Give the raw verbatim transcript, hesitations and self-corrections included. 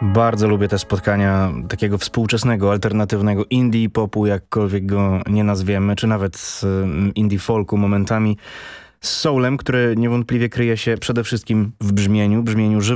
Bardzo lubię te spotkania takiego współczesnego, alternatywnego indie popu, jakkolwiek go nie nazwiemy, czy nawet indie folku momentami, z soulem, który niewątpliwie kryje się przede wszystkim w brzmieniu, brzmieniu żywym.